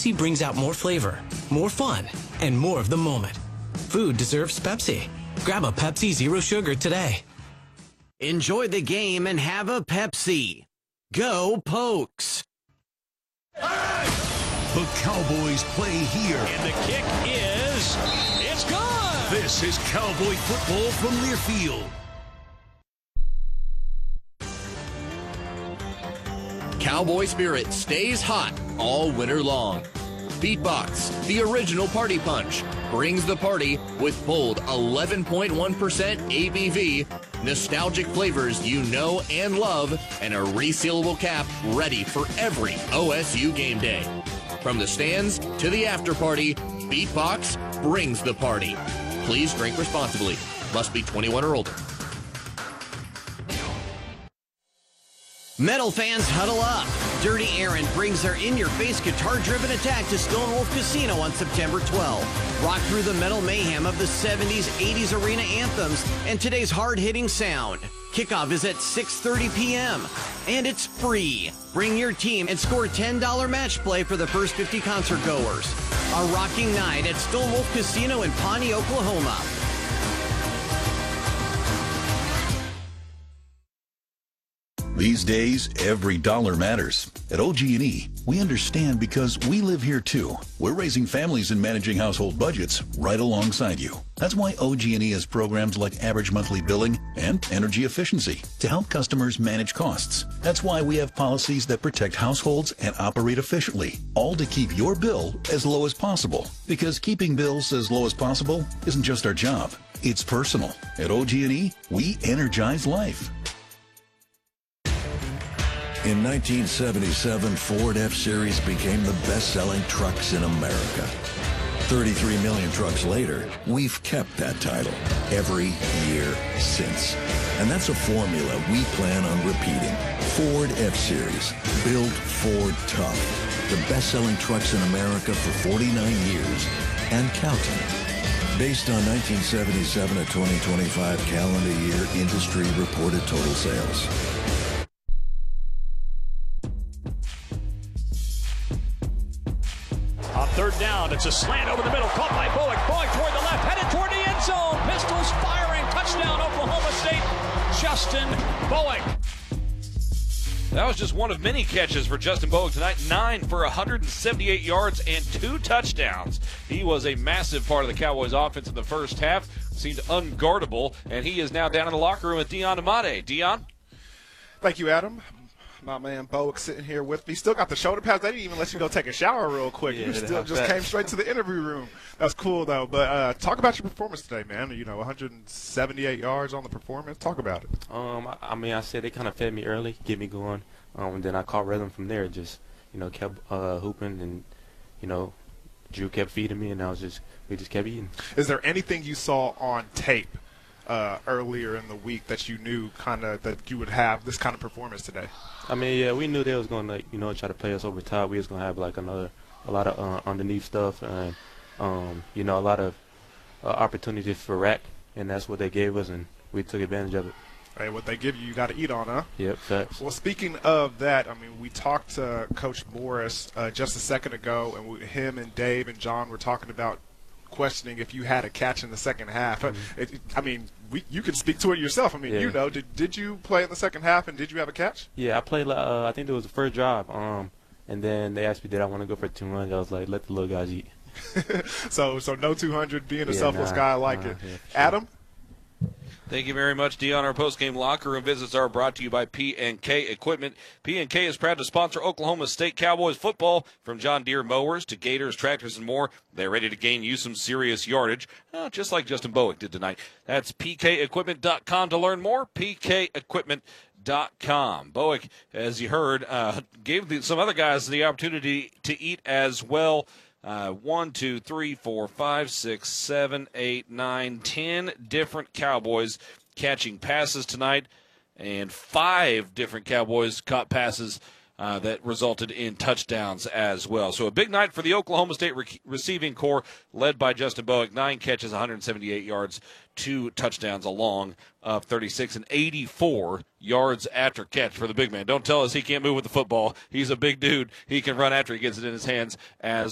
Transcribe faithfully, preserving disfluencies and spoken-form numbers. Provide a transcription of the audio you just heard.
Pepsi brings out more flavor, more fun, and more of the moment. Food deserves Pepsi. Grab a Pepsi Zero Sugar today. Enjoy the game and have a Pepsi. Go Pokes! The Cowboys play here. And the kick is, it's gone! This is Cowboy football from Learfield. Cowboy spirit stays hot all winter long. Beatbox, the original party punch, brings the party with bold eleven point one percent A B V, nostalgic flavors you know and love, and a resealable cap ready for every O S U game day. From the stands to the after party, Beatbox brings the party. Please drink responsibly. Must be twenty-one or older. Metal fans, huddle up. Dirty Aaron brings their in-your-face guitar-driven attack to Stone Wolf Casino on September twelfth. Rock through the metal mayhem of the seventies, eighties arena anthems and today's hard-hitting sound. Kickoff is at six thirty p.m. and it's free. Bring your team and score ten dollars match play for the first fifty concert goers. A rocking night at Stone Wolf Casino in Pawnee, Oklahoma. These days, every dollar matters. At O G and E, we understand because we live here too. We're raising families and managing household budgets right alongside you. That's why O G and E has programs like average monthly billing and energy efficiency to help customers manage costs. That's why we have policies that protect households and operate efficiently, all to keep your bill as low as possible. Because keeping bills as low as possible isn't just our job, it's personal. At O G and E, we energize life. In nineteen seventy-seven, Ford F-Series became the best-selling trucks in America. thirty-three million trucks later, we've kept that title every year since. And that's a formula we plan on repeating. Ford F-Series, built Ford tough. The best-selling trucks in America for forty-nine years and counting. Based on nineteen seventy-seven to twenty twenty-five calendar year industry reported total sales. On third down, it's a slant over the middle, caught by Bowick. Bowick toward the left, headed toward the end zone. Pistols firing, touchdown Oklahoma State. Justin Bowick. That was just one of many catches for Justin Bowick tonight. Nine for one hundred seventy-eight yards and two touchdowns. He was a massive part of the Cowboys offense in the first half. Seemed unguardable, and he is now down in the locker room with Dion Amade. Dion? Thank you, Adam. My man Bowick sitting here with me. Still got the shoulder pads. They didn't even let you go take a shower real quick. Yeah, you still just came straight to the interview room. That's cool, though. But uh, talk about your performance today, man. You know, one hundred seventy-eight yards on the performance. Talk about it. Um, I, I mean, I said they kind of fed me early, get me going. Um, and then I caught rhythm from there. Just, you know, kept uh, hooping, and, you know, Drew kept feeding me, and I was just, we just kept eating. Is there anything you saw on tape uh, earlier in the week that you knew kind of that you would have this kind of performance today? I mean, yeah, we knew they was going to, you know, try to play us over top. We was going to have, like, another, a lot of uh, underneath stuff and, um, you know, a lot of uh, opportunities for rack, and that's what they gave us, and we took advantage of it. Hey, what they give you, you got to eat on, huh? Yep, facts. Well, speaking of that, I mean, we talked to Coach Morris uh, just a second ago, and we, him and Dave and John were talking about questioning if you had a catch in the second half. Mm-hmm. It, I mean, we, you can speak to it yourself. I mean, yeah. you know, did did you play in the second half, and did you have a catch? Yeah, I played. Uh, I think it was the first drive. Um, and then they asked me, did I want to go for two hundred? I was like, let the little guys eat. so, so no two hundred. Being a yeah, selfless nah, guy, I like nah, it. Yeah, sure. Adam. Thank you very much, Dion. Our post-game locker room visits are brought to you by P and K Equipment. P and K is proud to sponsor Oklahoma State Cowboys football. From John Deere mowers to Gators, tractors, and more, they're ready to gain you some serious yardage, uh, just like Justin Bowick did tonight. That's P K equipment dot com to learn more, P K equipment dot com. Bowick, as you heard, uh, gave the, some other guys the opportunity to eat as well. Uh, one, two, three, four, five, six, seven, eight, nine, ten different Cowboys catching passes tonight, and five different Cowboys caught passes uh, that resulted in touchdowns as well. So a big night for the Oklahoma State re- receiving corps, led by Justin Bowick. Nine catches, one hundred seventy-eight yards, two touchdowns along of thirty-six and eighty-four yards after catch for the big man. Don't tell us he can't move with the football. He's a big dude. He can run after he gets it in his hands as